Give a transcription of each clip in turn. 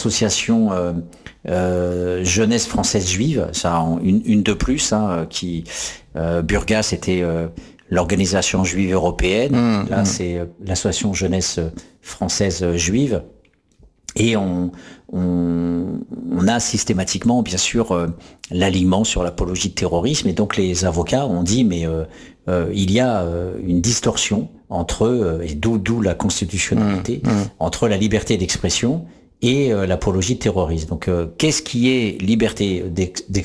association jeunesse française juive, ça une de plus, qui Burgas était l'organisation juive européenne, là c'est l'association jeunesse française juive, et on a systématiquement bien sûr l'alignement sur l'apologie de terrorisme, et donc les avocats ont dit mais il y a une distorsion entre, et d'où la constitutionnalité, entre la liberté d'expression et l'apologie de terrorisme. Donc, qu'est-ce qui est liberté d'expression ?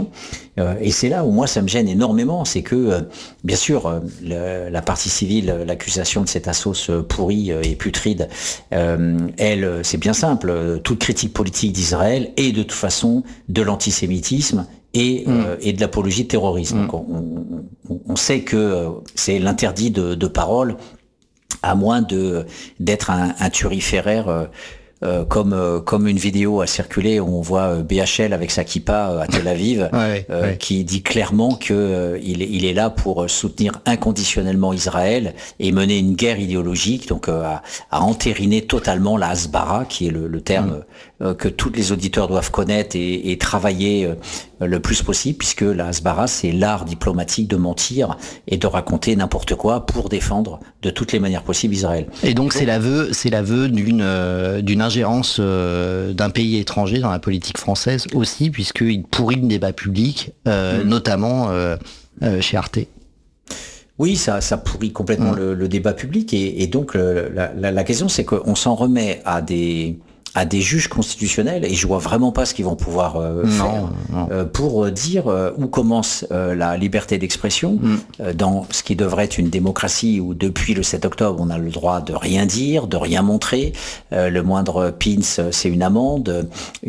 Et c'est là où moi ça me gêne énormément, c'est que, bien sûr, la partie civile, l'accusation de cette assos pourrie et putride, elle, c'est bien simple. Toute critique politique d'Israël est de toute façon de l'antisémitisme et de l'apologie de terrorisme. Donc, on sait que c'est l'interdit de parole, à moins d'être un turiféraire. Comme une vidéo a circulé où on voit BHL avec sa kippa à Tel Aviv, qui dit clairement que il est là pour soutenir inconditionnellement Israël et mener une guerre idéologique, donc à entériner totalement la hasbara, qui est le terme que tous les auditeurs doivent connaître et travailler le plus possible, puisque la hasbara, c'est l'art diplomatique de mentir et de raconter n'importe quoi pour défendre de toutes les manières possibles Israël. Et donc c'est l'aveu d'une ingérence d'un pays étranger dans la politique française aussi, puisqu'il pourrit le débat public, notamment chez Arte. Oui, ça pourrit complètement le débat public, et donc la question, c'est qu'on s'en remet à des juges constitutionnels, et je vois vraiment pas ce qu'ils vont pouvoir faire pour dire où commence la liberté d'expression dans ce qui devrait être une démocratie où depuis le 7 octobre on a le droit de rien dire, de rien montrer, le moindre pins c'est une amende,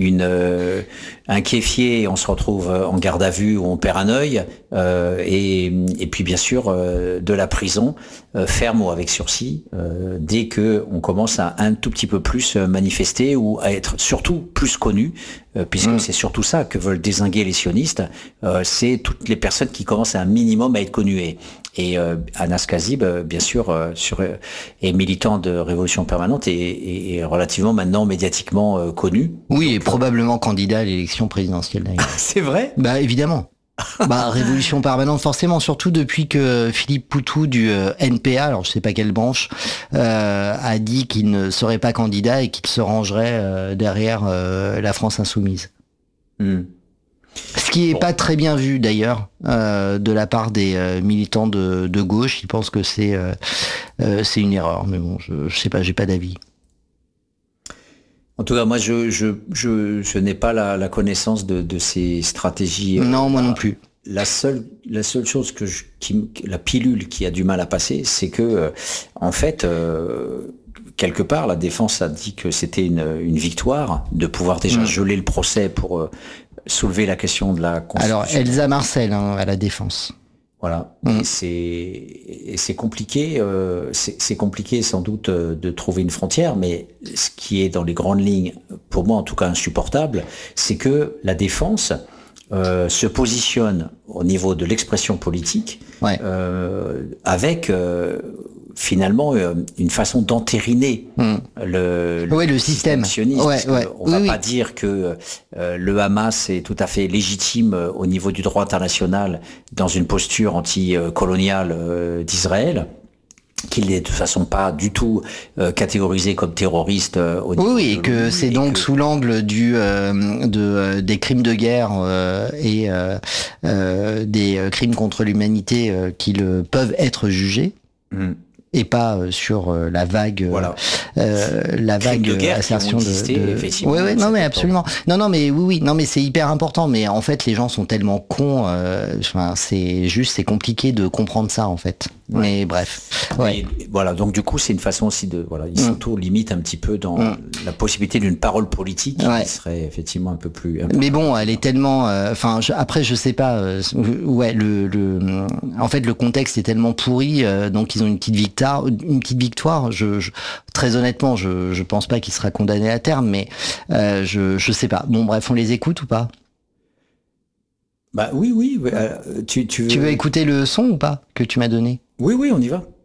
un kéfier on se retrouve en garde à vue ou on perd un œil, et puis bien sûr de la prison ferme ou avec sursis dès que on commence à un tout petit peu plus manifester ou à être surtout plus connu, puisque c'est surtout ça que veulent dézinguer les sionistes, c'est toutes les personnes qui commencent à un minimum à être connues. Et Anas Kazib, bien sûr, est militant de Révolution Permanente et relativement maintenant médiatiquement connu. Oui, et probablement candidat à l'élection présidentielle d'ailleurs. C'est vrai ? Bah évidemment. Révolution Permanente forcément, surtout depuis que Philippe Poutou du NPA, alors je sais pas quelle branche, a dit qu'il ne serait pas candidat et qu'il se rangerait derrière la France Insoumise. Ce qui est pas très bien vu d'ailleurs de la part des militants de gauche. Ils pensent que c'est une erreur, mais bon, je sais pas, j'ai pas d'avis. En tout cas, moi, je n'ai pas la connaissance de ces stratégies. Non, moi non plus. La seule chose la pilule qui a du mal à passer, c'est que, en fait, quelque part, la défense a dit que c'était une victoire de pouvoir déjà geler le procès pour soulever la question de la Constitution. Alors, Elsa Marcel, à la défense. Voilà, et c'est compliqué, c'est compliqué sans doute de trouver une frontière, mais ce qui est dans les grandes lignes, pour moi en tout cas insupportable, c'est que la défense se positionne au niveau de l'expression politique avec finalement une façon d'entériner le système sioniste. On va pas dire que le Hamas est tout à fait légitime au niveau du droit international dans une posture anti-coloniale d'Israël, qu'il n'est de toute façon pas du tout catégorisé comme terroriste au niveau et que c'est donc sous l'angle des crimes de guerre et des crimes contre l'humanité qu'ils peuvent être jugés. Et pas sur la vague assertion de oui, non mais absolument, non mais oui, non mais c'est hyper important, mais en fait les gens sont tellement cons, c'est compliqué de comprendre ça en fait. Mais bref. Et voilà, donc du coup c'est une façon aussi ils s'auto-limitent un petit peu dans la possibilité d'une parole politique qui serait effectivement un peu plus. Mais bon, elle est tellement, après je sais pas, en fait le contexte est tellement pourri, donc ils ont une petite victoire. Très honnêtement, je pense pas qu'il sera condamné à terme, mais je sais pas. Bon bref, on les écoute ou pas ? Bah oui. Tu veux écouter le son ou pas que tu m'as donné ? Oui, on y va.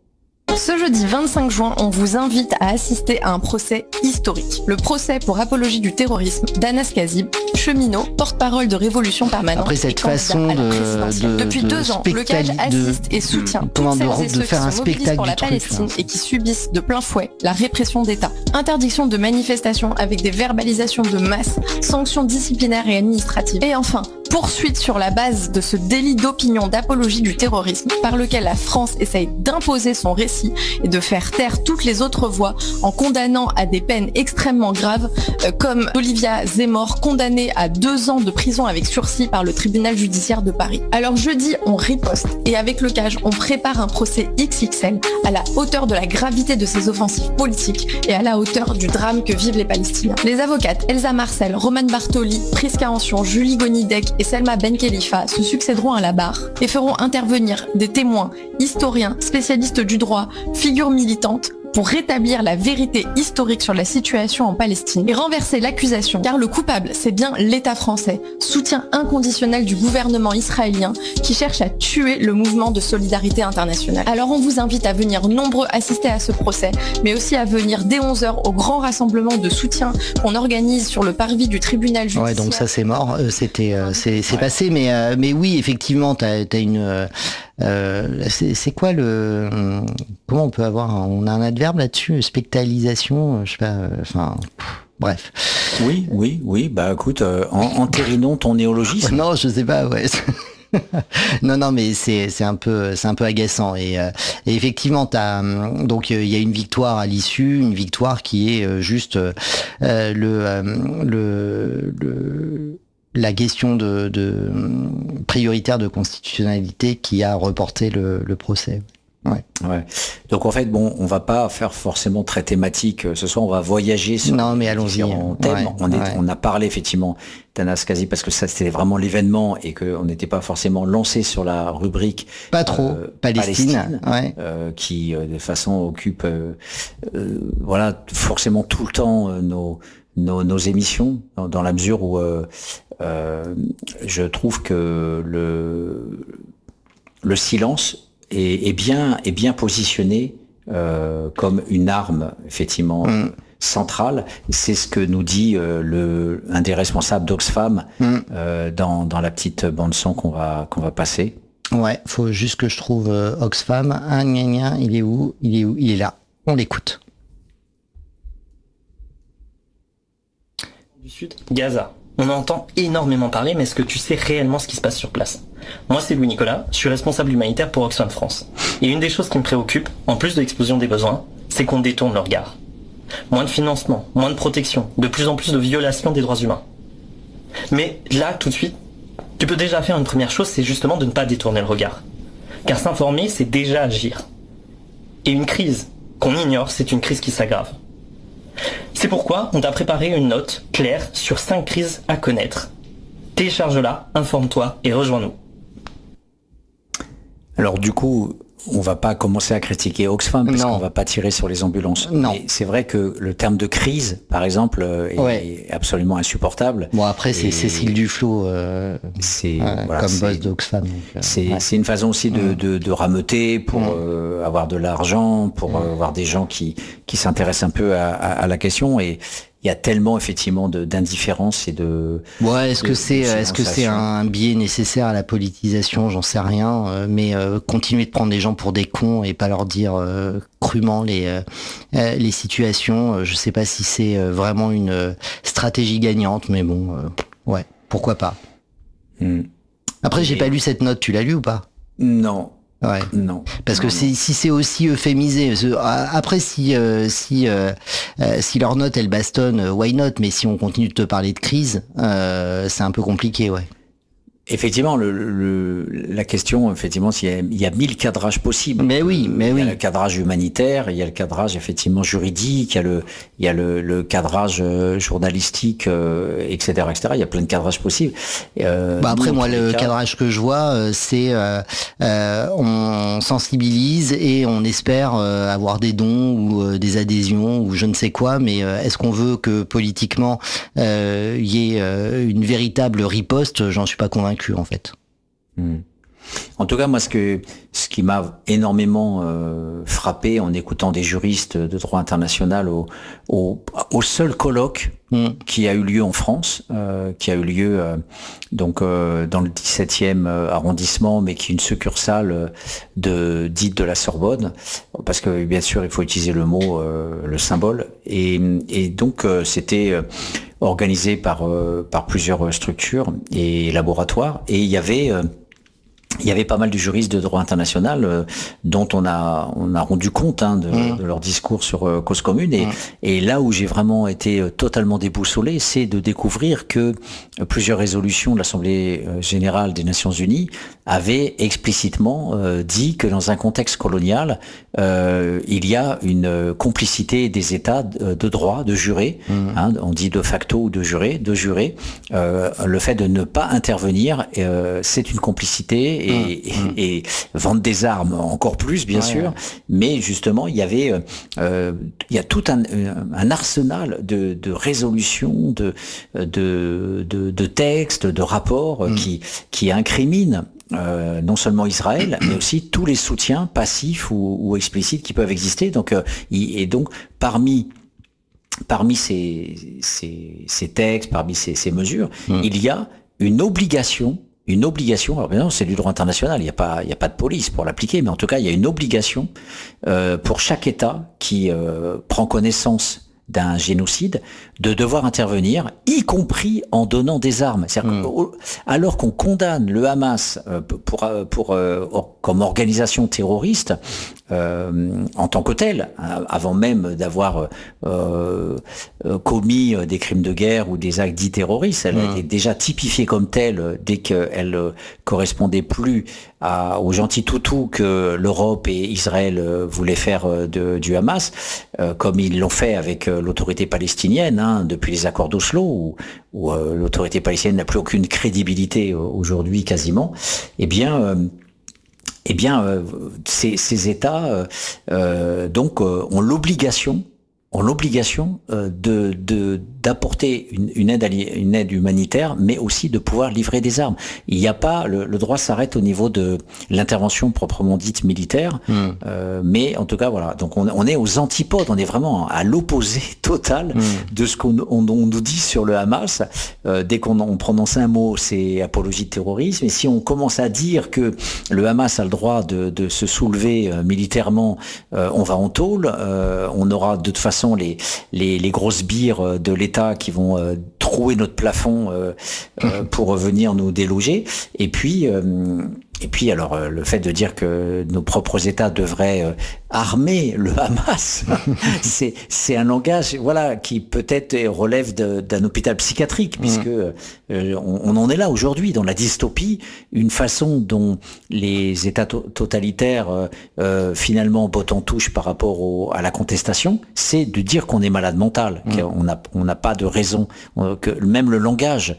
Ce jeudi 25 juin, on vous invite à assister à un procès historique. Le procès pour apologie du terrorisme d'Anas Kazib, cheminot, porte-parole de Révolution Permanente. Après cette façon Depuis 2 ans, le CAJ assiste et soutient toutes celles et ceux qui se mobilisent pour la Palestine et qui subissent de plein fouet la répression d'État. Interdiction de manifestations avec des verbalisations de masse, sanctions disciplinaires et administratives. Et enfin, poursuite sur la base de ce délit d'opinion d'apologie du terrorisme par lequel la France essaye d'imposer son récit et de faire taire toutes les autres voix en condamnant à des peines extrêmement graves comme Olivia Zemmour condamnée à 2 ans de prison avec sursis par le tribunal judiciaire de Paris. Alors jeudi, on riposte et avec le CAJ, on prépare un procès XXL à la hauteur de la gravité de ces offensives politiques et à la hauteur du drame que vivent les Palestiniens. Les avocates Elsa Marcel, Romane Bartoli, Priska Ancion, Julie Gonidec et Selma Ben Khelifa se succéderont à la barre et feront intervenir des témoins, historiens, spécialistes du droit, figures militantes pour rétablir la vérité historique sur la situation en Palestine et renverser l'accusation, car le coupable, c'est bien l'État français, soutien inconditionnel du gouvernement israélien qui cherche à tuer le mouvement de solidarité internationale. Alors on vous invite à venir nombreux assister à ce procès, mais aussi à venir dès 11h au grand rassemblement de soutien qu'on organise sur le parvis du tribunal judiciaire. Ouais, donc ça c'est mort, c'est passé, mais oui, effectivement, t'as une... c'est quoi comment on peut on a un adverbe là-dessus, spectalisation, je sais pas, bref. Oui, bah écoute, entérinons ton néologisme. Non, je sais pas, ouais. non, mais c'est un peu agaçant et effectivement donc il y a une victoire à l'issue, une victoire qui est juste la question de prioritaire de constitutionnalité qui a reporté le procès. Ouais. Donc en fait, bon, on va pas faire forcément très thématique ce soir, on va voyager sur différents thèmes. On a parlé effectivement d'Anas Kazib parce que ça c'était vraiment l'événement et qu'on n'était pas forcément lancé sur la rubrique pas trop Palestine qui de façon occupe forcément tout le temps nos émissions dans la mesure où je trouve que le silence est bien positionné comme une arme effectivement centrale. C'est ce que nous dit un des responsables d'Oxfam dans la petite bande son qu'on va passer. Ouais, faut juste que je trouve Oxfam. Il est où ? Il est là. On l'écoute. Du Sud, Gaza. On entend énormément parler, mais est-ce que tu sais réellement ce qui se passe sur place ? Moi, c'est Louis-Nicolas, je suis responsable humanitaire pour Oxfam France. Et une des choses qui me préoccupe, en plus de l'explosion des besoins, c'est qu'on détourne le regard. Moins de financement, moins de protection, de plus en plus de violations des droits humains. Mais là, tout de suite, tu peux déjà faire une première chose, c'est justement de ne pas détourner le regard. Car s'informer, c'est déjà agir. Et une crise qu'on ignore, c'est une crise qui s'aggrave. C'est pourquoi on t'a préparé une note claire sur 5 crises à connaître. Télécharge-la, informe-toi et rejoins-nous. Alors du coup, on va pas commencer à critiquer Oxfam parce qu'on va pas tirer sur les ambulances. Non. Mais c'est vrai que le terme de crise, par exemple, est absolument insupportable. Bon après c'est Cécile Duflot comme boss d'Oxfam. C'est une façon aussi de rameuter pour avoir de l'argent, pour avoir des gens qui s'intéressent un peu à la question et il y a tellement effectivement d'indifférence et de. Ouais, est-ce que c'est un biais nécessaire à la politisation ? J'en sais rien. Mais continuer de prendre les gens pour des cons et pas leur dire crûment les situations. Je sais pas si c'est vraiment une stratégie gagnante, mais bon, ouais, pourquoi pas. Après, j'ai pas lu cette note. Tu l'as lu ou pas ? Non. Ouais. Non. Parce que si c'est aussi euphémisé, après si leur note elle bastonne, why not ? Mais si on continue de te parler de crise, c'est un peu compliqué, ouais. Effectivement, la question, effectivement, il y a 1000 cadrages possibles. Mais oui. Il y a le cadrage humanitaire, il y a le cadrage effectivement juridique, il y a le cadrage journalistique, etc. Il y a plein de cadrages possibles. Après, moi, le cadrage que je vois, c'est on sensibilise et on espère avoir des dons ou des adhésions ou je ne sais quoi. Mais est-ce qu'on veut que politiquement il y ait une véritable riposte ? J'en suis pas convaincu en fait. En tout cas, moi, ce qui m'a énormément frappé en écoutant des juristes de droit international au seul colloque qui a eu lieu en France, qui a eu lieu dans le 17e arrondissement, mais qui est une succursale dite de la Sorbonne, parce que bien sûr, il faut utiliser le mot, le symbole, et donc c'était organisé par plusieurs structures et laboratoires, et il y avait pas mal de juristes de droit international dont on a rendu compte de leur discours sur Cause Commune, et là où j'ai vraiment été totalement déboussolé, c'est de découvrir que plusieurs résolutions de l'Assemblée générale des Nations Unies avaient explicitement dit que dans un contexte colonial, il y a une complicité des États de droit, de jurés, on dit de facto ou de jurés, le fait de ne pas intervenir, c'est une complicité, et vendre des armes encore plus, bien sûr, mais justement il y a tout un arsenal de résolutions, de textes, de rapports qui incriminent non seulement Israël, mais aussi tous les soutiens passifs ou explicites qui peuvent exister. Donc, et donc parmi ces textes, parmi ces mesures, il y a une obligation, alors bien sûr, c'est du droit international, il n'y a pas de police pour l'appliquer, mais en tout cas, il y a une obligation pour chaque État qui prend connaissance d'un génocide de devoir intervenir, y compris en donnant des armes. C'est-à-dire alors qu'on condamne le Hamas comme organisation terroriste en tant que telle, avant même d'avoir commis des crimes de guerre ou des actes dits terroristes, elle a été déjà typifiée comme telle dès qu'elle correspondait plus aux gentils toutous que l'Europe et Israël voulaient faire du Hamas, comme ils l'ont fait avec l'autorité palestinienne depuis les accords d'Oslo, où l'autorité palestinienne n'a plus aucune crédibilité aujourd'hui quasiment. Eh bien, ces États donc ont l'obligation d'apporter une aide humanitaire, mais aussi de pouvoir livrer des armes. Il n'y a pas le droit s'arrête au niveau de l'intervention proprement dite militaire, mais en tout cas voilà. Donc on est aux antipodes, on est vraiment à l'opposé total de ce qu'on nous dit sur le Hamas. Dès qu'on prononce un mot, c'est apologie de terrorisme. Et si on commence à dire que le Hamas a le droit de se soulever militairement, on va en tôle. On aura de toute façon les grosses bières de l'État qui vont trouer notre plafond pour venir nous déloger. Et puis alors le fait de dire que nos propres États devraient armer le Hamas, c'est un langage qui peut-être relève d'un hôpital psychiatrique, puisque on en est là aujourd'hui dans la dystopie, une façon dont les États totalitaires finalement bottent en touche par rapport à la contestation, c'est de dire qu'on est malade mental, qu'on n'a pas de raison, que même le langage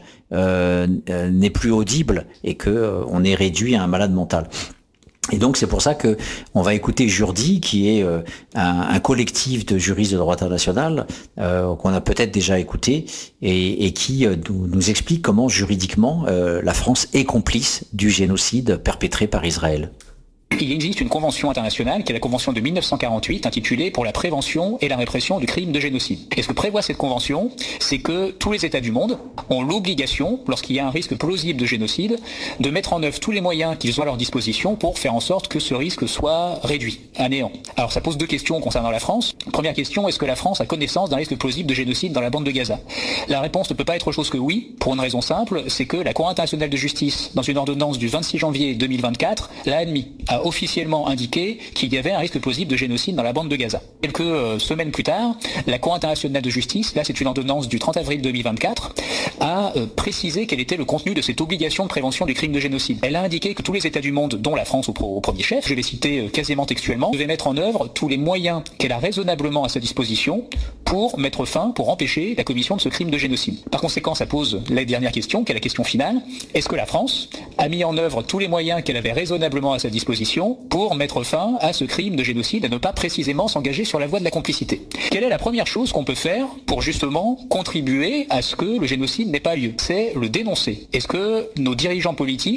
n'est plus audible et que on est réduit à un malade mental. Et donc c'est pour ça que on va écouter Jurdi, qui est un collectif de juristes de droit international qu'on a peut-être déjà écouté et qui nous explique comment juridiquement la France est complice du génocide perpétré par Israël. Il existe une convention internationale qui est la convention de 1948 intitulée pour la prévention et la répression du crime de génocide. Et ce que prévoit cette convention, c'est que tous les États du monde ont l'obligation, lorsqu'il y a un risque plausible de génocide, de mettre en œuvre tous les moyens qu'ils ont à leur disposition pour faire en sorte que ce risque soit réduit à néant. Alors ça pose deux questions concernant la France. Première question, est-ce que la France a connaissance d'un risque plausible de génocide dans la bande de Gaza ? La réponse ne peut pas être autre chose que oui, pour une raison simple, c'est que la Cour internationale de justice, dans une ordonnance du 26 janvier 2024, l'a admis, a officiellement indiqué qu'il y avait un risque plausible de génocide dans la bande de Gaza. Quelques semaines plus tard, la Cour internationale de justice, là c'est une ordonnance du 30 avril 2024, a précisé quel était le contenu de cette obligation de prévention du crime de génocide. Elle a indiqué que tous les États du monde, dont la France au premier chef, je vais citer quasiment textuellement, devaient mettre en œuvre tous les moyens qu'elle a raisonnablement à sa disposition pour mettre fin, pour empêcher la commission de ce crime de génocide. Par conséquent, ça pose la dernière question, qui est la question finale. Est-ce que la France a mis en œuvre tous les moyens qu'elle avait raisonnablement à sa disposition pour mettre fin à ce crime de génocide et ne pas précisément s'engager sur la voie de la complicité? Quelle est la première chose qu'on peut faire pour justement contribuer à ce que le génocide n'ait pas lieu? C'est le dénoncer. Est-ce que nos dirigeants politiques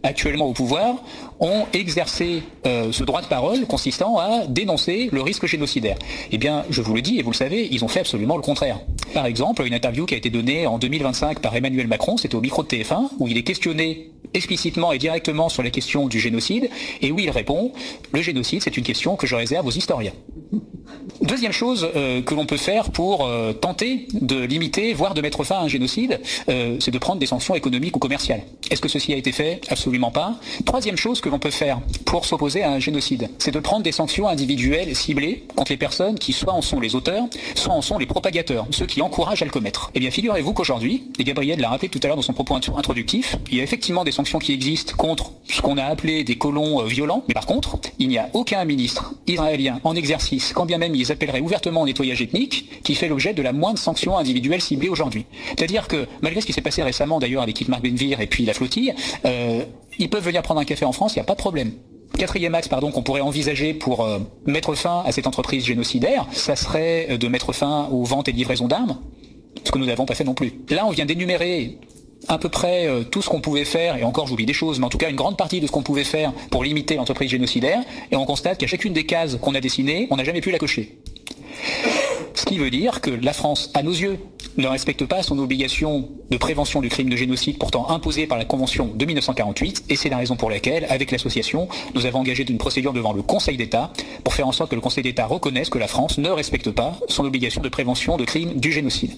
actuellement au pouvoir ont exercé ce droit de parole consistant à dénoncer le risque génocidaire. Eh bien, je vous le dis et vous le savez, ils ont fait absolument le contraire. Par exemple, une interview qui a été donnée en 2025 par Emmanuel Macron, c'était au micro de TF1, où il est questionné explicitement et directement sur la question du génocide, et où il répond « Le génocide, c'est une question que je réserve aux historiens ». Deuxième chose que l'on peut faire pour tenter de limiter, voire de mettre fin à un génocide, c'est de prendre des sanctions économiques ou commerciales. Est-ce que ceci a été fait ? Absolument pas. Troisième chose que l'on peut faire pour s'opposer à un génocide, c'est de prendre des sanctions individuelles ciblées contre les personnes qui soit en sont les auteurs, soit en sont les propagateurs, ceux qui encouragent à le commettre. Eh bien, figurez-vous qu'aujourd'hui, et Gabriel l'a rappelé tout à l'heure dans son propos introductif, il y a effectivement des sanctions qui existent contre ce qu'on a appelé des colons violents, mais par contre, il n'y a aucun ministre israélien en exercice, quand bien même ils appelleraient ouvertement au nettoyage ethnique, qui fait l'objet de la moindre sanction individuelle ciblée aujourd'hui. C'est-à-dire que, malgré ce qui s'est passé récemment d'ailleurs avec Itamar Ben-Gvir et puis la flottille, ils peuvent venir prendre un café en France, il n'y a pas de problème. Quatrième axe qu'on pourrait envisager pour mettre fin à cette entreprise génocidaire, ça serait de mettre fin aux ventes et livraisons d'armes, ce que nous n'avons pas fait non plus. Là, on vient d'énumérer à peu près tout ce qu'on pouvait faire, et encore j'oublie des choses, mais en tout cas une grande partie de ce qu'on pouvait faire pour limiter l'entreprise génocidaire, et on constate qu'à chacune des cases qu'on a dessinées, on n'a jamais pu la cocher. Ce qui veut dire que la France, à nos yeux, ne respecte pas son obligation de prévention du crime de génocide pourtant imposée par la Convention de 1948, et c'est la raison pour laquelle, avec l'association, nous avons engagé une procédure devant le Conseil d'État pour faire en sorte que le Conseil d'État reconnaisse que la France ne respecte pas son obligation de prévention de crime du génocide.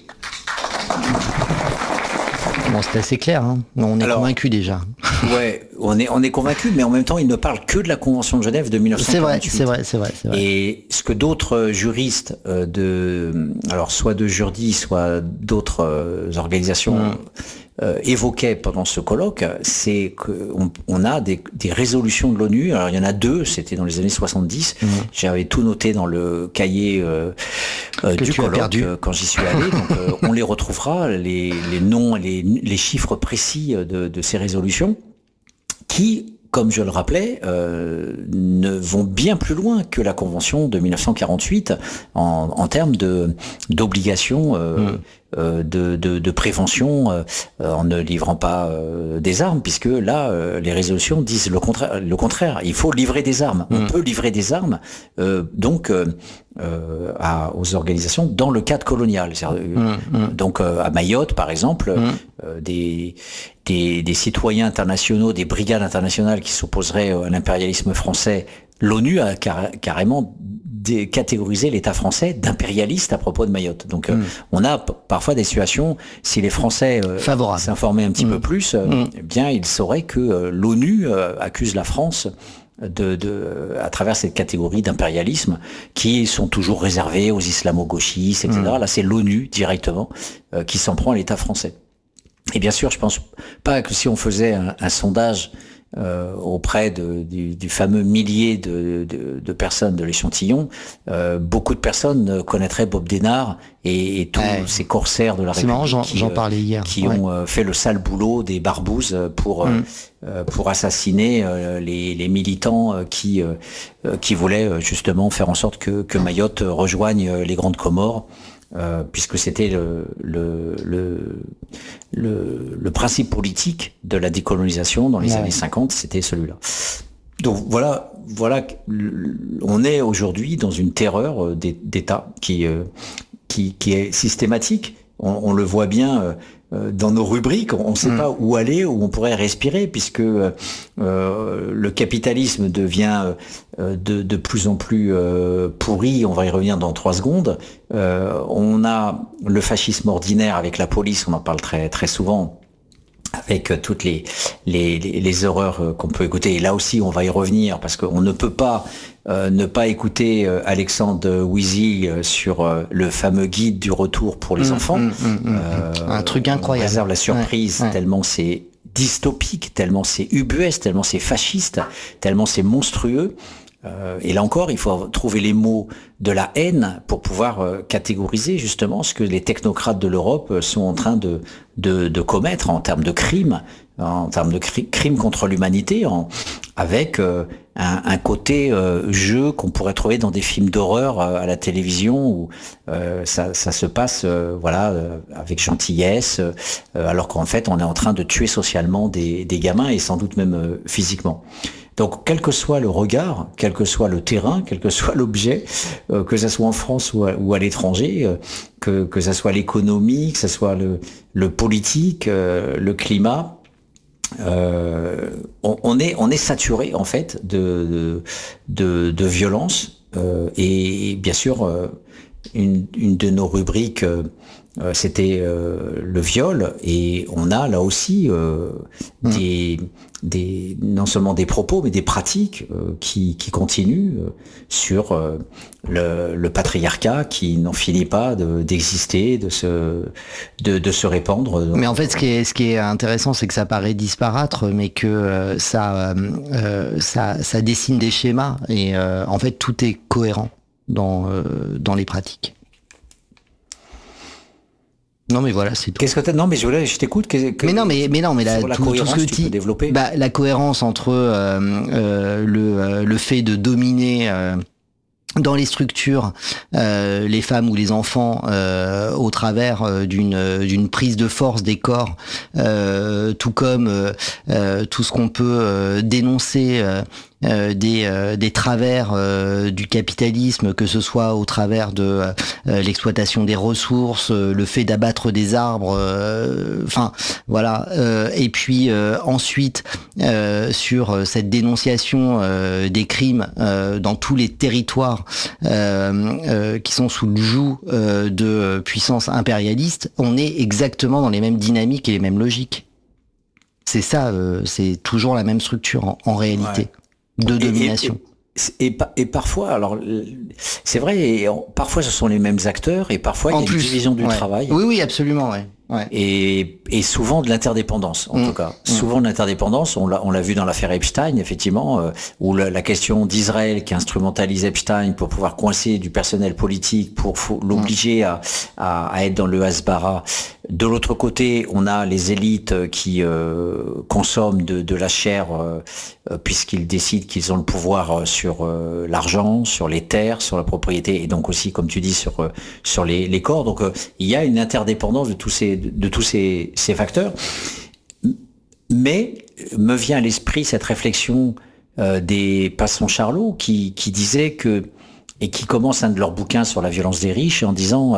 Bon, c'est assez clair, hein. On est convaincus déjà. Ouais, on est convaincus, mais en même temps, il ne parle que de la Convention de Genève de 1948. C'est vrai. Et ce que d'autres juristes alors soit de Jurdi, soit d'autres organisations évoquaient pendant ce colloque, c'est qu'on a des résolutions de l'ONU. Alors il y en a deux, c'était dans les années 70. J'avais tout noté dans le cahier du colloque quand j'y suis allé. Donc on les retrouvera, les noms, les chiffres précis de ces résolutions, qui, comme je le rappelais, ne vont bien plus loin que la Convention de 1948 en termes d'obligation de prévention en ne livrant pas des armes, puisque là, les résolutions disent le contraire. Il faut livrer des armes. On peut livrer des armes, aux organisations dans le cadre colonial. Donc à Mayotte, par exemple, des citoyens internationaux, des brigades internationales qui s'opposeraient à l'impérialisme français, l'ONU a carrément catégorisé l'État français d'impérialiste à propos de Mayotte. Donc on a parfois des situations, si les Français s'informaient un petit peu plus, eh bien ils sauraient que l'ONU accuse la France à travers cette catégorie d'impérialisme qui sont toujours réservés aux islamo-gauchistes, etc. Là, c'est l'ONU directement qui s'en prend à l'État français. Et bien sûr, je pense pas que si on faisait un sondage auprès du fameux millier de personnes de l'échantillon, beaucoup de personnes connaîtraient Bob Denard et tous ces corsaires de la République j'en parlais hier, qui ont fait le sale boulot des barbouzes pour assassiner les militants qui voulaient justement faire en sorte que Mayotte rejoigne les Grandes Comores. Puisque c'était le principe politique de la décolonisation dans les années 50, c'était celui-là. Donc voilà, on est aujourd'hui dans une terreur d'État qui est systématique. On le voit bien dans nos rubriques, on ne sait pas où aller, où on pourrait respirer, puisque le capitalisme devient de plus en plus pourri. On va y revenir dans 3 secondes. On a le fascisme ordinaire avec la police, on en parle très très souvent, avec toutes les horreurs qu'on peut écouter. Et là aussi, on va y revenir, parce qu'on ne peut pas ne pas écouter Alexandre Wiesy sur le fameux guide du retour pour les enfants. Un truc incroyable. On réserve la surprise, tellement c'est dystopique, tellement c'est ubuesque, tellement c'est fasciste, tellement c'est monstrueux. Et là encore, il faut trouver les mots de la haine pour pouvoir catégoriser justement ce que les technocrates de l'Europe sont en train de commettre en termes de crimes, crimes contre l'humanité, avec un côté jeu qu'on pourrait trouver dans des films d'horreur à la télévision où ça se passe avec gentillesse, alors qu'en fait on est en train de tuer socialement des gamins et sans doute même physiquement. Donc, quel que soit le regard, quel que soit le terrain, quel que soit l'objet, que ça soit en France ou à l'étranger, que ça soit l'économie, que ça soit le politique, le climat, on est saturé en fait de violence. Et bien sûr, une de nos rubriques, c'était le viol, et on a là aussi non seulement des propos mais des pratiques qui continuent sur le patriarcat qui n'en finit pas d'exister, de se répandre. Mais en fait, ce qui est intéressant, c'est que ça paraît disparate, mais que ça dessine des schémas, et en fait tout est cohérent dans les pratiques. Non mais voilà, c'est tout. Qu'est-ce que t'as ? Non mais je t'écoute. Mais non mais là, tout ce que tu peux développer. La cohérence entre le fait de dominer dans les structures les femmes ou les enfants au travers d'une prise de force des corps, tout comme tout ce qu'on peut dénoncer des travers du capitalisme, que ce soit au travers de l'exploitation des ressources, le fait d'abattre des arbres, et puis ensuite sur cette dénonciation des crimes dans tous les territoires qui sont sous le joug de puissances impérialistes, on est exactement dans les mêmes dynamiques et les mêmes logiques. C'est ça, c'est toujours la même structure en réalité. Ouais. De domination. Et parfois, alors c'est vrai, parfois ce sont les mêmes acteurs, et parfois il y a une division du travail. Oui, absolument, ouais. Ouais. Et souvent de l'interdépendance, en tout cas. Souvent de l'interdépendance, on l'a vu dans l'affaire Epstein, effectivement, où la question d'Israël qui instrumentalise Epstein pour pouvoir coincer du personnel politique, pour l'obliger à être dans le Hasbara. De l'autre côté, on a les élites qui consomment de la chair puisqu'ils décident qu'ils ont le pouvoir sur l'argent, sur les terres, sur la propriété, et donc aussi, comme tu dis, sur les corps. Donc il y a une interdépendance de tous ces facteurs. Mais me vient à l'esprit cette réflexion des Passon Charlot qui disait que, et qui commence un de leurs bouquins sur la violence des riches en disant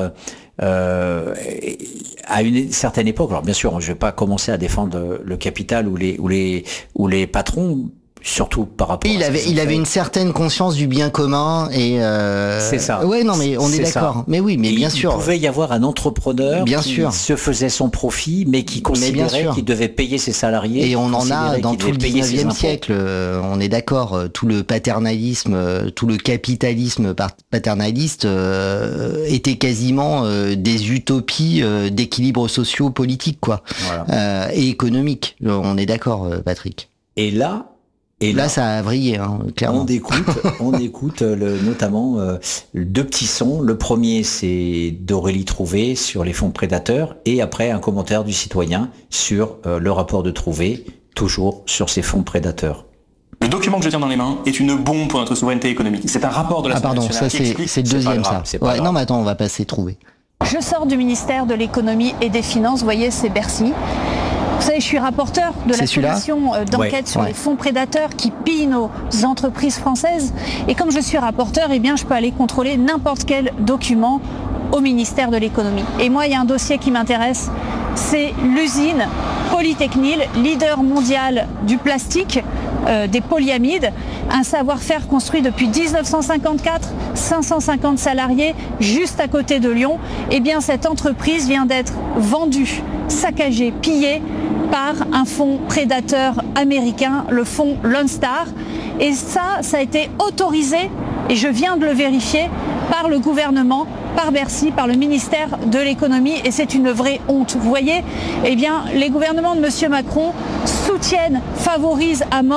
à une certaine époque, alors bien sûr je vais pas commencer à défendre le capital ou les patrons, surtout par rapport il avait une certaine conscience du bien commun, et c'est ça. Ouais, non mais on est d'accord. Ça. Mais oui, mais bien sûr. Il pouvait y avoir un entrepreneur qui se faisait son profit, mais qui considérait qu'il devait payer ses salariés. Et on en a dans tout le 19e siècle, on est d'accord, tout le paternalisme, tout le capitalisme paternaliste était quasiment des utopies d'équilibre socio-politique, quoi. Voilà. Et économique. On est d'accord, Patrick. Et là, ça a vrillé, clairement. On écoute notamment deux petits sons. Le premier, c'est d'Aurélie Trouvé sur les fonds prédateurs, et après un commentaire du citoyen sur le rapport de Trouvé, toujours sur ces fonds prédateurs. Le document que je tiens dans les mains est une bombe pour notre souveraineté économique. C'est un rapport de l'Assemblée nationale qui explique... c'est le deuxième, ça. Non, mais attends, on va passer Trouvé. Je sors du ministère de l'économie et des finances, vous voyez, c'est Bercy. Vous savez, je suis rapporteur de la commission d'enquête sur les fonds prédateurs qui pillent nos entreprises françaises. Et comme je suis rapporteur, je peux aller contrôler n'importe quel document au ministère de l'économie. Et moi, il y a un dossier qui m'intéresse, c'est l'usine Polytechnil, leader mondial du plastique, des polyamides, un savoir-faire construit depuis 1954, 550 salariés, juste à côté de Lyon. Eh bien, cette entreprise vient d'être vendue, saccagée, pillée par un fonds prédateur américain, le fonds Lone Star. Et ça a été autorisé, et je viens de le vérifier, par le gouvernement, par Bercy, par le ministère de l'économie, et c'est une vraie honte. Vous voyez, les gouvernements de M. Macron soutiennent, favorisent à mort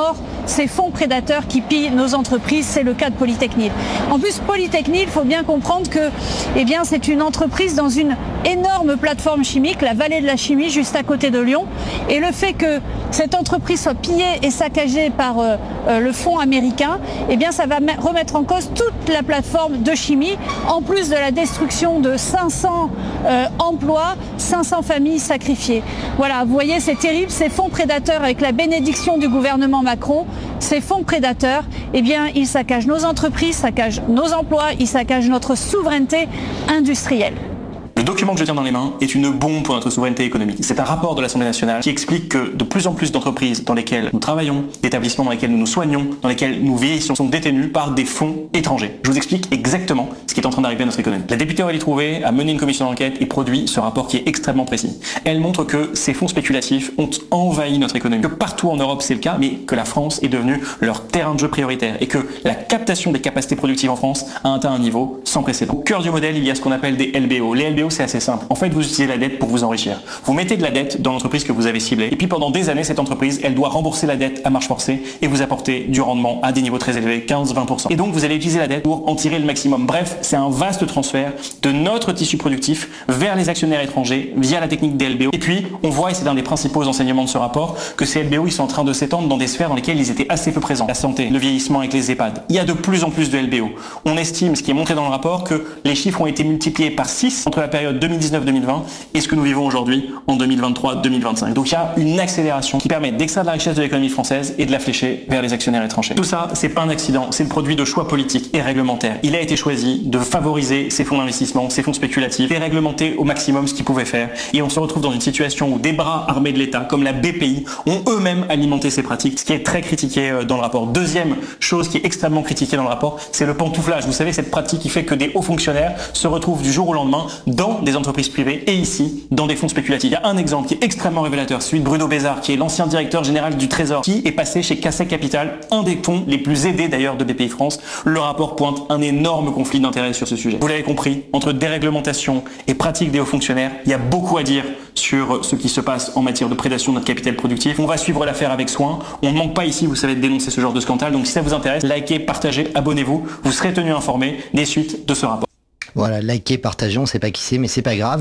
ces fonds prédateurs qui pillent nos entreprises. C'est le cas de Polytechnil. En plus, Polytechnil, il faut bien comprendre que c'est une entreprise dans une énorme plateforme chimique, la vallée de la chimie, juste à côté de Lyon. Et le fait que cette entreprise soit pillée et saccagée par le fonds américain, ça va remettre en cause toute la plateforme de chimie, en plus de la destruction de 500 emplois, 500 familles sacrifiées. Voilà, vous voyez, c'est terrible, ces fonds prédateurs avec la bénédiction du gouvernement Macron, ces fonds prédateurs, ils saccagent nos entreprises, saccagent nos emplois, ils saccagent notre souveraineté industrielle. Le document que je tiens dans les mains est une bombe pour notre souveraineté économique. C'est un rapport de l'Assemblée nationale qui explique que de plus en plus d'entreprises dans lesquelles nous travaillons, d'établissements dans lesquels nous nous soignons, dans lesquels nous vieillissons, sont détenus par des fonds étrangers. Je vous explique exactement ce qui est en train d'arriver à notre économie. La députée Aurélie Trouvé a mené une commission d'enquête et produit ce rapport qui est extrêmement précis. Elle montre que ces fonds spéculatifs ont envahi notre économie, que partout en Europe c'est le cas, mais que la France est devenue leur terrain de jeu prioritaire et que la captation des capacités productives en France a atteint un niveau sans précédent. Au cœur du modèle, il y a ce qu'on appelle des LBO. Les LBO, c'est assez simple. En fait, vous utilisez la dette pour vous enrichir. Vous mettez de la dette dans l'entreprise que vous avez ciblée. Et puis pendant des années, cette entreprise, elle doit rembourser la dette à marche forcée et vous apporter du rendement à des niveaux très élevés, 15-20%. Et donc, vous allez utiliser la dette pour en tirer le maximum. Bref, c'est un vaste transfert de notre tissu productif vers les actionnaires étrangers via la technique des LBO. Et puis, on voit, et c'est un des principaux enseignements de ce rapport, que ces LBO, ils sont en train de s'étendre dans des sphères dans lesquelles ils étaient assez peu présents. La santé, le vieillissement avec les EHPAD. Il y a de plus en plus de LBO. On estime, ce qui est montré dans le rapport, que les chiffres ont été multipliés par 6 entre la période 2019-2020 et ce que nous vivons aujourd'hui en 2023-2025. Donc il y a une accélération qui permet d'extraire de la richesse de l'économie française et de la flécher vers les actionnaires étrangers. Tout ça, c'est pas un accident, c'est le produit de choix politiques et réglementaires. Il a été choisi de favoriser ces fonds d'investissement, ces fonds spéculatifs, et réglementer au maximum ce qu'ils pouvaient faire. Et on se retrouve dans une situation où des bras armés de l'État, comme la BPI, ont eux-mêmes alimenté ces pratiques, ce qui est très critiqué dans le rapport. Deuxième chose qui est extrêmement critiquée dans le rapport, c'est le pantouflage. Vous savez, cette pratique qui fait que des hauts fonctionnaires se retrouvent du jour au lendemain dans des entreprises privées et ici, dans des fonds spéculatifs. Il y a un exemple qui est extrêmement révélateur, celui de Bruno Bézard, qui est l'ancien directeur général du Trésor, qui est passé chez Cassay Capital, un des fonds les plus aidés d'ailleurs de BPI France. Le rapport pointe un énorme conflit d'intérêts sur ce sujet. Vous l'avez compris, entre déréglementation et pratique des hauts fonctionnaires, il y a beaucoup à dire sur ce qui se passe en matière de prédation de notre capital productif. On va suivre l'affaire avec soin. On ne manque pas ici, vous savez, de dénoncer ce genre de scandale. Donc si ça vous intéresse, likez, partagez, abonnez-vous. Vous serez tenu informé des suites de ce rapport. Voilà, likez, partagez, on sait pas qui c'est, mais c'est pas grave.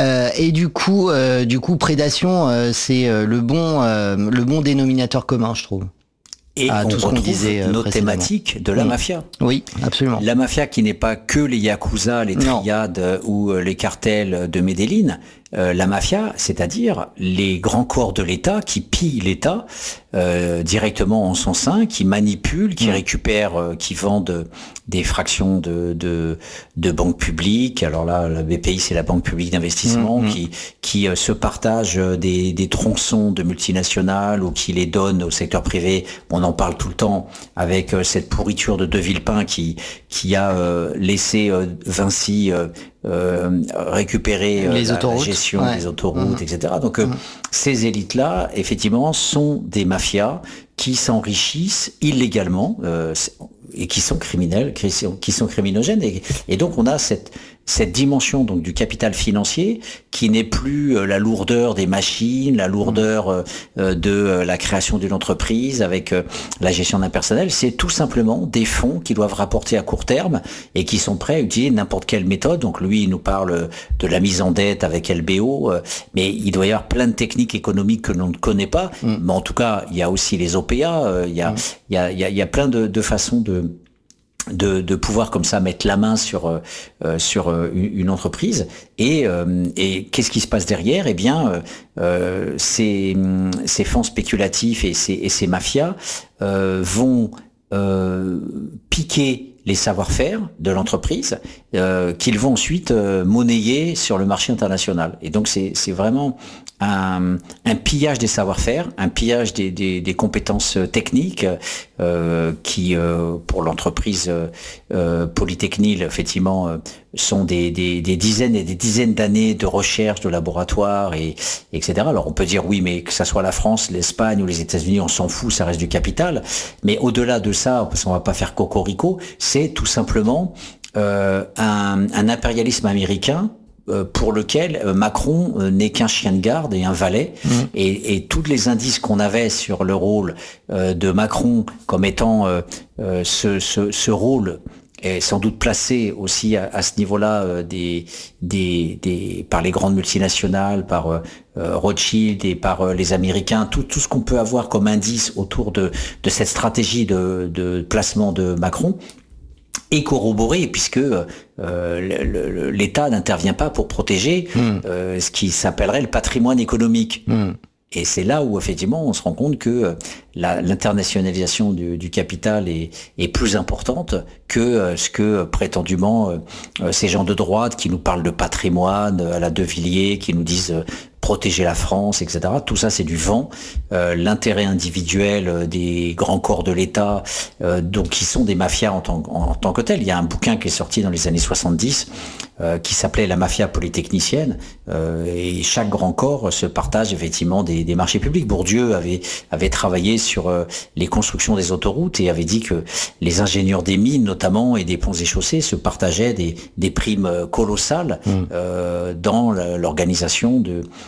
Et du coup, prédation, c'est le bon dénominateur commun, je trouve. Et on retrouve nos thématiques de la mafia. Oui, absolument. La mafia qui n'est pas que les yakuza, les triades ou les cartels de Medellín. La mafia, c'est-à-dire les grands corps de l'État qui pillent l'État directement en son sein, qui manipulent, qui récupèrent, qui vendent des fractions de banques publiques. Alors là, la BPI, c'est la Banque publique d'investissement qui se partagent des tronçons de multinationales ou qui les donnent au secteur privé. On en parle tout le temps avec cette pourriture de De Villepin qui a laissé Vinci récupérer la gestion des autoroutes, etc. Donc ces élites-là, effectivement, sont des mafias qui s'enrichissent illégalement et qui sont criminels, qui sont criminogènes. Et donc on a cette dimension donc du capital financier qui n'est plus la lourdeur des machines, la lourdeur de la création d'une entreprise avec la gestion d'un personnel. C'est tout simplement des fonds qui doivent rapporter à court terme et qui sont prêts à utiliser n'importe quelle méthode. Donc lui, il nous parle de la mise en dette avec LBO, mais il doit y avoir plein de techniques économiques que l'on ne connaît pas. Mais en tout cas, il y a aussi les OPA, il y a plein de façons de pouvoir comme ça mettre la main sur une entreprise et qu'est-ce qui se passe derrière? Eh bien ces fonds spéculatifs et ces mafias vont piquer les savoir-faire de l'entreprise qu'ils vont ensuite monnayer sur le marché international. Et donc c'est vraiment un pillage des savoir-faire, un pillage des compétences techniques qui, pour l'entreprise Polytechnil, effectivement, sont des dizaines et des dizaines d'années de recherche, de laboratoire, etc. Alors on peut dire oui, mais que ça soit la France, l'Espagne ou les États-Unis, on s'en fout, ça reste du capital. Mais au-delà de ça, parce qu'on va pas faire cocorico, c'est tout simplement un impérialisme américain pour lequel Macron n'est qu'un chien de garde et un valet. Et tous les indices qu'on avait sur le rôle de Macron comme étant ce rôle est sans doute placé aussi à ce niveau-là par les grandes multinationales, par Rothschild et par les Américains, tout ce qu'on peut avoir comme indice autour de cette stratégie de placement de Macron est corroboré, puisque l'État n'intervient pas pour protéger ce qui s'appellerait le patrimoine économique. Et c'est là où effectivement on se rend compte que l'internationalisation du capital est plus importante que ce que prétendument ces gens de droite qui nous parlent de patrimoine à la De Villiers, qui nous disent protéger la France, etc. Tout ça, c'est du vent. L'intérêt individuel des grands corps de l'État, donc qui sont des mafias en tant que tels. Il y a un bouquin qui est sorti dans les années 70 qui s'appelait La mafia polytechnicienne, et chaque grand corps se partage effectivement des marchés publics. Bourdieu avait travaillé sur les constructions des autoroutes et avait dit que les ingénieurs des mines notamment et des ponts et chaussées se partageaient des primes colossales dans l'organisation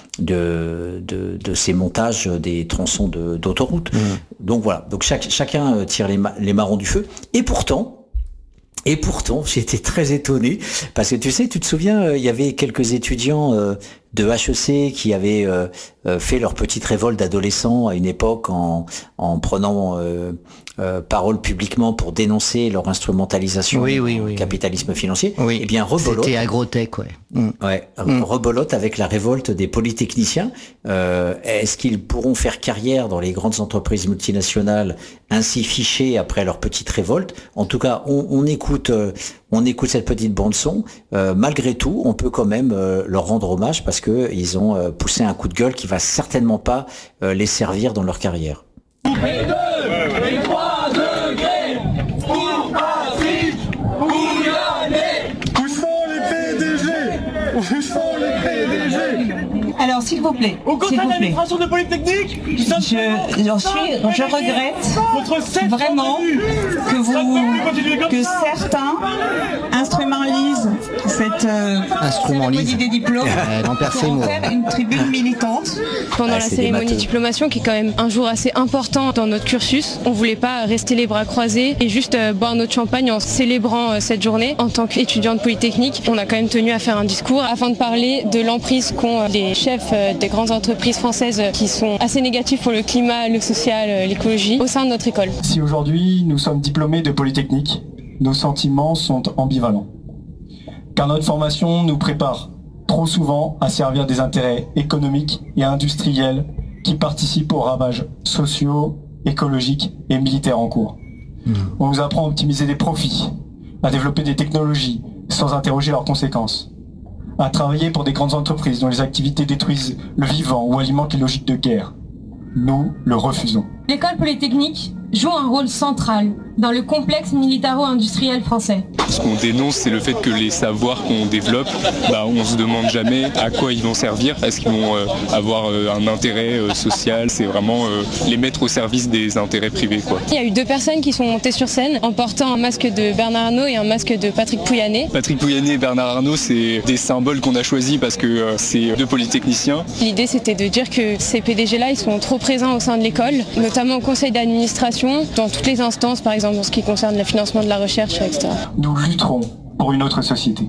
de ces montages des tronçons d'autoroutes. Donc voilà, donc chacun tire les marrons du feu. Et pourtant, j'ai été très étonné, parce que tu te souviens, il y avait quelques étudiants de HEC qui avaient fait leur petite révolte d'adolescents à une époque en prenant parole publiquement pour dénoncer leur instrumentalisation du capitalisme financier. Eh bien, rebolote. C'était Agrotech, rebolote avec la révolte des polytechniciens. Est-ce qu'ils pourront faire carrière dans les grandes entreprises multinationales ainsi fichées après leur petite révolte? En tout cas, on écoute cette petite bande son. Malgré tout, on peut quand même leur rendre hommage, parce que ils ont poussé un coup de gueule qui va certainement pas les servir dans leur carrière. Les 3 degrés pour Patrick Pouyanné. Où sont les PDG? Où sont les PDG? Alors, s'il vous plaît. Au conseil d'administration de Polytechnique, je regrette vraiment que certains instrumentalisent cette cérémonie des diplômes pour faire une tribune militante. Pendant la cérémonie diplomation, qui est quand même un jour assez important dans notre cursus, on voulait pas rester les bras croisés et juste boire notre champagne en célébrant cette journée. En tant qu'étudiante polytechnique, on a quand même tenu à faire un discours afin de parler de l'emprise qu'ont les chefs des grandes entreprises françaises qui sont assez négatifs pour le climat, le social, l'écologie au sein de notre école. Si aujourd'hui nous sommes diplômés de Polytechnique, nos sentiments sont ambivalents. Car notre formation nous prépare trop souvent à servir des intérêts économiques et industriels qui participent aux ravages sociaux, écologiques et militaires en cours. On nous apprend à optimiser des profits, à développer des technologies sans interroger leurs conséquences, à travailler pour des grandes entreprises dont les activités détruisent le vivant ou alimentent les logiques de guerre. Nous le refusons. L'école polytechnique joue un rôle central dans le complexe militaro-industriel français. Ce qu'on dénonce, c'est le fait que les savoirs qu'on développe, on se demande jamais à quoi ils vont servir. Est-ce qu'ils vont avoir un intérêt social? C'est vraiment les mettre au service des intérêts privés, quoi. Il y a eu 2 personnes qui sont montées sur scène en portant un masque de Bernard Arnault et un masque de Patrick Pouyanné. Patrick Pouyanné et Bernard Arnault, c'est des symboles qu'on a choisis parce que c'est 2 polytechniciens. L'idée, c'était de dire que ces PDG-là, ils sont trop présents au sein de l'école, notamment au conseil d'administration, dans toutes les instances, par exemple en ce qui concerne le financement de la recherche, etc. Nous lutterons pour une autre société.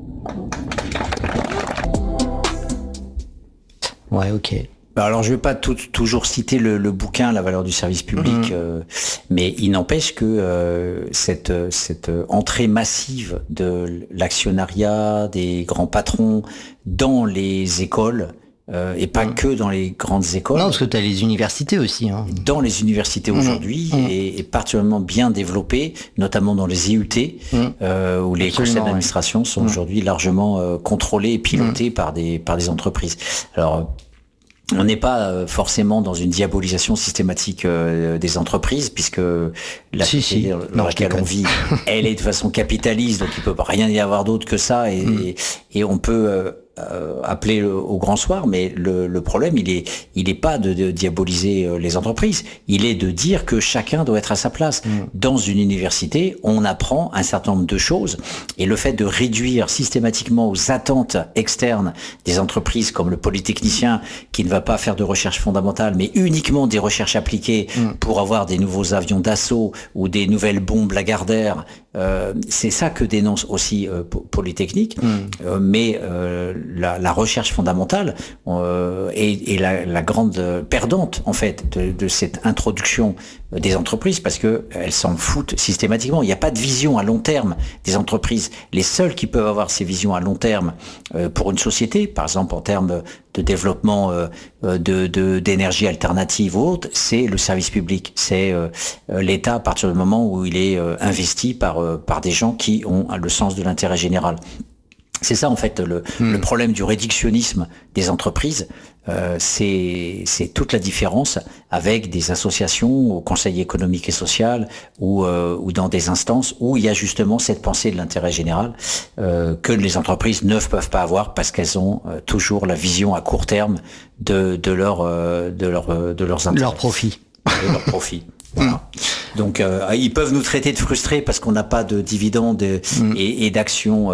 Ouais, ok. Alors je ne vais pas toujours citer le bouquin La valeur du service public, mais il n'empêche que cette entrée massive de l'actionnariat, des grands patrons dans les écoles, et pas que dans les grandes écoles. Non, parce que tu as les universités aussi. Dans les universités aujourd'hui, est particulièrement bien développée, notamment dans les IUT, où les conseils d'administration sont aujourd'hui largement contrôlés et pilotés par des entreprises. Alors, on n'est pas forcément dans une diabolisation systématique des entreprises, puisque la société dans laquelle on vit, elle est de façon capitaliste, donc il peut rien y avoir d'autre que ça, et on peut appeler au grand soir, mais le problème, il est pas de diaboliser les entreprises, il est de dire que chacun doit être à sa place. Dans une université, on apprend un certain nombre de choses, et le fait de réduire systématiquement aux attentes externes des entreprises comme le polytechnicien qui ne va pas faire de recherche fondamentale, mais uniquement des recherches appliquées pour avoir des nouveaux avions d'assaut ou des nouvelles bombes Lagardère, c'est ça que dénonce aussi Polytechnique, mais la recherche fondamentale est la grande perdante en fait de cette introduction des entreprises, parce que elles s'en foutent systématiquement. Il n'y a pas de vision à long terme des entreprises. Les seuls qui peuvent avoir ces visions à long terme pour une société, par exemple en termes de développement d'énergie alternative ou autre, c'est le service public, c'est l'État à partir du moment où il est investi par des gens qui ont le sens de l'intérêt général. C'est ça en fait le problème du réductionnisme des entreprises, c'est toute la différence avec des associations au Conseil économique et social ou dans des instances où il y a justement cette pensée de l'intérêt général que les entreprises ne peuvent pas avoir parce qu'elles ont toujours la vision à court terme de leurs intérêts. Leur profit. De leur profit. Voilà. Donc ils peuvent nous traiter de frustrés parce qu'on n'a pas de dividendes et d'actions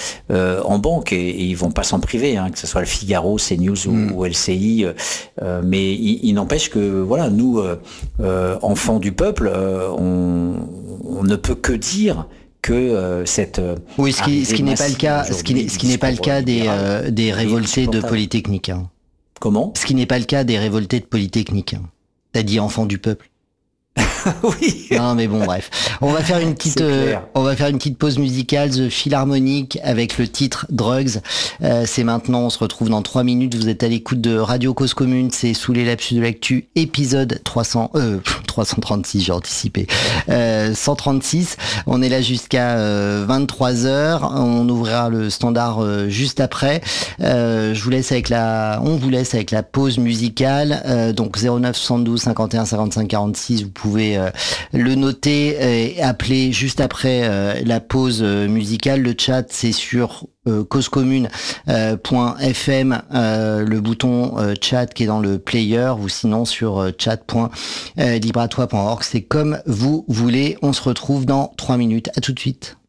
en banque, et ils vont pas s'en priver, que ce soit le Figaro, CNews ou LCI, mais il n'empêche que voilà, nous enfants du peuple, on ne peut que dire que cette oui, ce qui n'est pas le cas, ce qui n'est pas le cas des révoltés de Polytechnique. Comment ? Ce qui n'est pas le cas des révoltés de Polytechnique. T'as dit enfants du peuple. Oui. Non mais bon, bref. On va faire une petite pause musicale, The Philharmonic avec le titre Drugs. C'est maintenant, on se retrouve dans 3 minutes. Vous êtes à l'écoute de Radio Cause Commune, c'est Sous les lapsus de l'actu, épisode 336, j'ai anticipé. 136. On est là jusqu'à 23h. On ouvrira le standard juste après. On vous laisse avec la pause musicale. Donc 09 72 51 55 46. Vous pouvez le noter et appeler juste après la pause musicale. Le chat, c'est sur causecommune.fm, le bouton chat qui est dans le player, ou sinon sur chat.libratoi.org. C'est comme vous voulez. On se retrouve dans 3 minutes. À tout de suite.